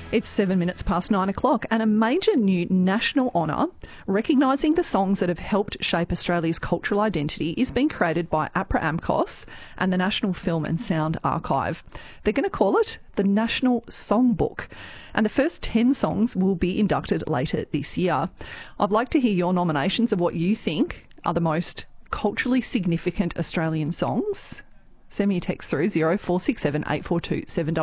It's 7 minutes past 9 o'clock, and a major new national honour recognising the songs that have helped shape Australia's cultural identity is being created by APRA AMCOS and the National Film and Sound Archive. They're going to call it the National Songbook, and the first 10 songs will be inducted later this year. I'd like to hear your nominations of what you think are the most culturally significant Australian songs. Send me a text through 0467 842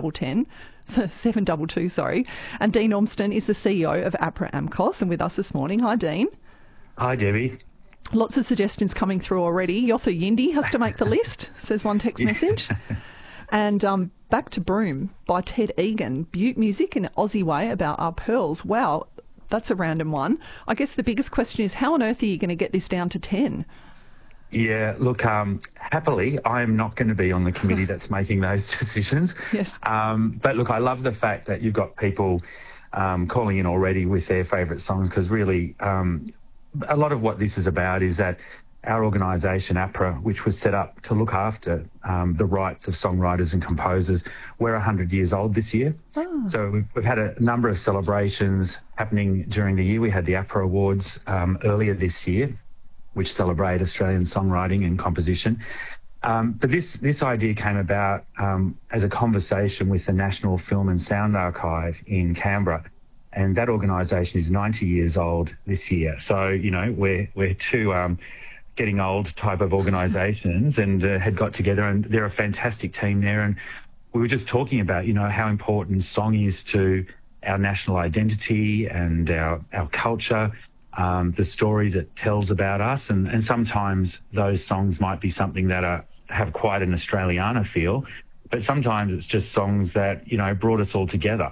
722, sorry. And Dean Ormston is the CEO of APRA AMCOS and with us this morning. Hi, Dean. Hi, Debbie. Lots of suggestions coming through already. Yothu Yindi has to make the list, says one text message. And Back to Broome by Ted Egan. Butte music in an Aussie way about our pearls. Wow, that's a random one. I guess the biggest question is how on earth are you going to get this down to 10? Yeah, look, happily, I am not going to be on the committee that's making those decisions. Yes. But look, I love the fact that you've got people calling in already with their favourite songs, because really a lot of what this is about is that our organisation, APRA, which was set up to look after the rights of songwriters and composers, we're 100 years old this year. Oh. So we've had a number of celebrations happening during the year. We had the APRA Awards earlier this year, which celebrate Australian songwriting and composition. But this idea came about as a conversation with the National Film and Sound Archive in Canberra. And that organisation is 90 years old this year. So, you know, we're two getting old type of organisations and had got together, and they're a fantastic team there. And we were just talking about, you know, how important song is to our national identity and our culture. The stories it tells about us, and sometimes those songs might be something that have quite an Australiana feel, but sometimes it's just songs that, you know, brought us all together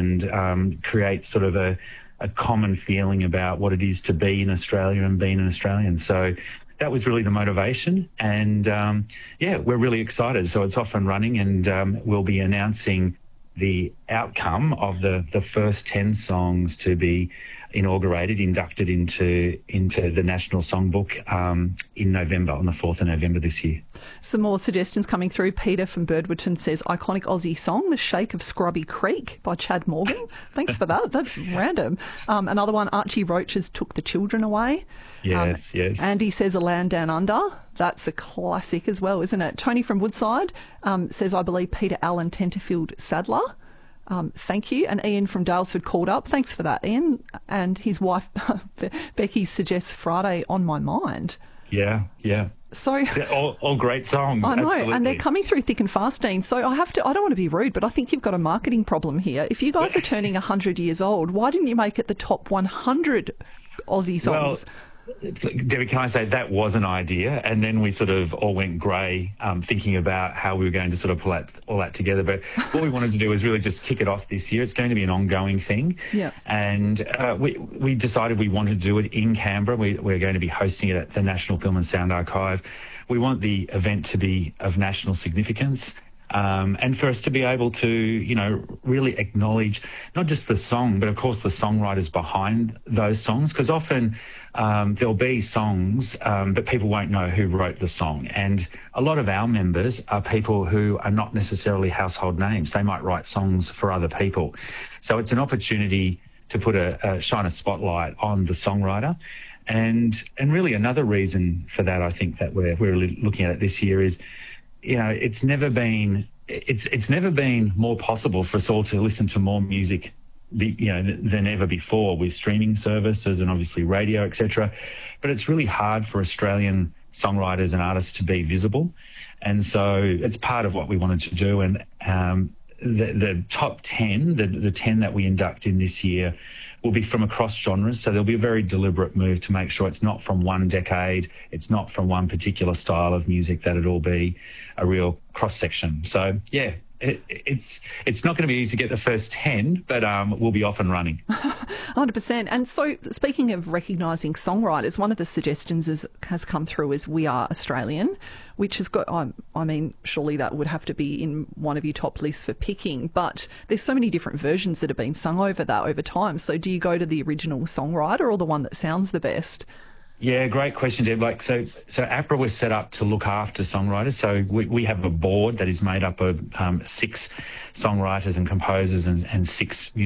and create sort of a common feeling about what it is to be in Australia and being an Australian. So that was really the motivation, and yeah, we're really excited. So it's off and running, and we'll be announcing the outcome of the first 10 songs to be inducted into the National Songbook in November, on the 4th of November this year. Some more suggestions coming through. Peter from Birdwoodton says, iconic Aussie song, The Shake of Scrubby Creek by Chad Morgan. Thanks for that. That's random. Another one, Archie Roach's Took the Children Away. Yes, yes. Andy says, A Land Down Under. That's a classic as well, isn't it? Tony from Woodside says, I believe Peter Allen Tenterfield Sadler. Thank you. And Ian from Dalesford called up. Thanks for that, Ian. And his wife, Becky, suggests Friday on My Mind. Yeah, yeah. So all great songs. I know, absolutely. And they're coming through thick and fast, Dean. So I don't want to be rude, but I think you've got a marketing problem here. If you guys are turning 100 years old, why didn't you make it the top 100 Aussie songs? Well, Debbie, can I say that was an idea, and then we sort of all went grey thinking about how we were going to sort of pull all that together. But what we wanted to do was really just kick it off this year. It's going to be an ongoing thing. Yeah. And we decided we wanted to do it in Canberra. We're going to be hosting it at the National Film and Sound Archive. We want the event to be of national significance. And for us to be able to, you know, really acknowledge not just the song, but of course the songwriters behind those songs, because often there'll be songs, but people won't know who wrote the song. And a lot of our members are people who are not necessarily household names. They might write songs for other people. So it's an opportunity to put shine a spotlight on the songwriter. And really another reason for that, I think, that we're really looking at it this year is, you know, it's never been more possible for us all to listen to more music, than ever before, with streaming services and obviously radio, etc. But it's really hard for Australian songwriters and artists to be visible, and so it's part of what we wanted to do. And the top 10, the 10 that we induct in this year, will be from across genres. So there'll be a very deliberate move to make sure it's not from one decade, it's not from one particular style of music, that it'll be a real cross-section. So, yeah, it's not going to be easy to get the first 10, but we'll be off and running. 100%. And so, speaking of recognising songwriters, one of the suggestions has come through is We Are Australian, which has got, I mean, surely that would have to be in one of your top lists for picking, but there's so many different versions that have been sung over that over time. So do you go to the original songwriter or the one that sounds the best? Yeah, great question, Deb. So APRA was set up to look after songwriters. So we have a board that is made up of 6 songwriters and composers and 6